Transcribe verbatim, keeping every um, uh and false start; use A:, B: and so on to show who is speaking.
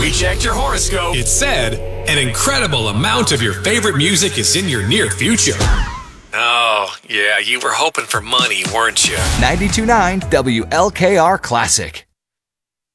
A: We checked your horoscope.
B: It said an incredible amount of your favorite music is in your near future. Oh, yeah, you were hoping for money, weren't you?
C: ninety-two point nine W L K R Classic.